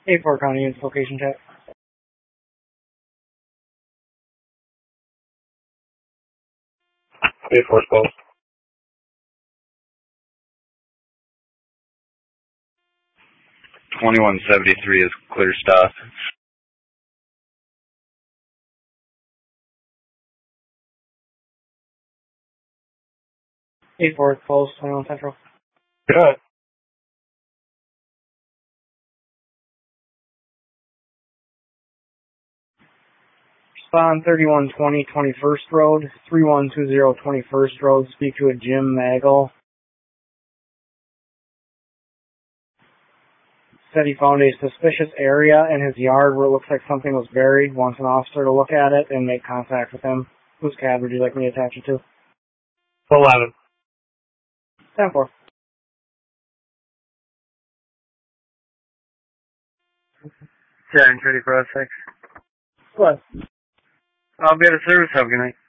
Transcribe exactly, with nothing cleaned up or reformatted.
eight four County Units location check. eight four twelve. twenty-one seventy-three is clear stop. eight four close, twenty-one Central. Good. Respond thirty-one twenty twenty-first Road, three one two zero twenty-first Road. Speak to a Jim Maggle. Said he found a suspicious area in his yard where it looks like something was buried. Wants an officer to look at it and make contact with him. Whose cab would you like me to attach it to? eleven. ten four. ten, ready for us six. What? I'll be at a service. Have a good night.